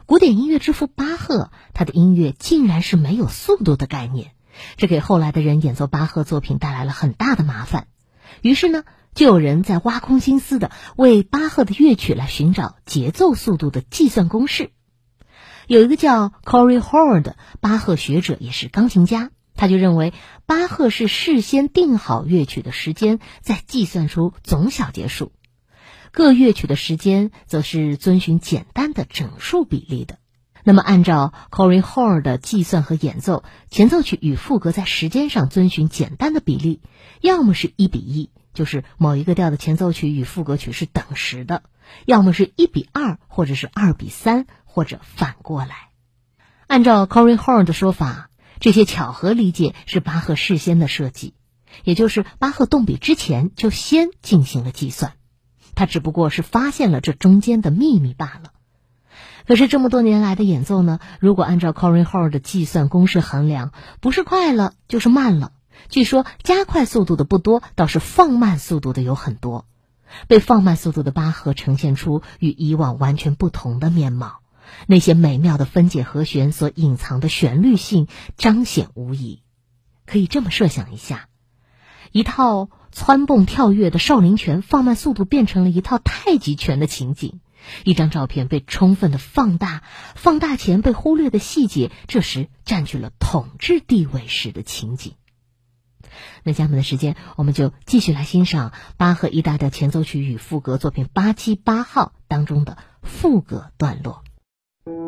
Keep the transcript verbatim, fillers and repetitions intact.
古典音乐之父巴赫，他的音乐竟然是没有速度的概念，这给后来的人演奏巴赫作品带来了很大的麻烦。于是呢，就有人在挖空心思的为巴赫的乐曲来寻找节奏速度的计算公式。有一个叫 Corey Hall 的巴赫学者，也是钢琴家，他就认为巴赫是事先定好乐曲的时间，再计算出总小节数。各乐曲的时间则是遵循简单的整数比例的。那么按照 Corey Hall 的计算和演奏，前奏曲与副歌在时间上遵循简单的比例，要么是一比一，就是某一个调的前奏曲与副歌曲是等时的，要么是一比二，或者是二比三，或者反过来。按照 Corey Hall 的说法，这些巧合理解是巴赫事先的设计，也就是巴赫动笔之前就先进行了计算，他只不过是发现了这中间的秘密罢了。可是这么多年来的演奏呢，如果按照 Corey Hall 的计算公式衡量，不是快了就是慢了。据说加快速度的不多，倒是放慢速度的有很多。被放慢速度的巴赫呈现出与以往完全不同的面貌，那些美妙的分解和弦所隐藏的旋律性彰显无疑。可以这么设想一下，一套蹿蹦跳跃的少林拳放慢速度变成了一套太极拳的情景，一张照片被充分的放大，放大前被忽略的细节，这时占据了统治地位时的情景。那下面的时间，我们就继续来欣赏巴赫 E 大调前奏曲与副歌作品八七八号当中的副歌段落。